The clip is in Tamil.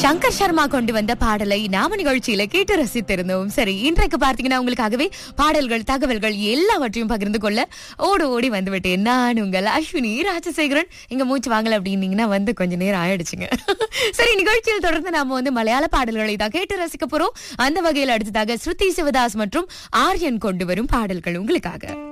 சங்கர் சர்மா கொண்டு வந்த பாடலை நாம நிகழ்ச்சியில கேட்டு ரசித்திருந்தோம். சரி, இன்றைக்கு பார்த்தீங்கன்னா உங்களுக்காகவே பாடல்கள், தகவல்கள் எல்லாவற்றையும் பகிர்ந்து கொள்ள ஓடி வந்து விட்டேன். நான் உங்கள் அஸ்வினி ராஜசேகரன். இங்க மூச்சு வாங்கல அப்படின்னீங்கன்னா வந்து கொஞ்ச நேரம் ஆயிடுச்சுங்க. சரி, நிகழ்ச்சியில் தொடர்ந்து நாம வந்து மலையாள பாடல்களை தான் கேட்டு ரசிக்க போறோம். அந்த வகையில் அடுத்ததாக ஸ்ருதி சிவதாஸ் மற்றும் ஆர்யன் கொண்டு வரும் பாடல்கள் உங்களுக்காக.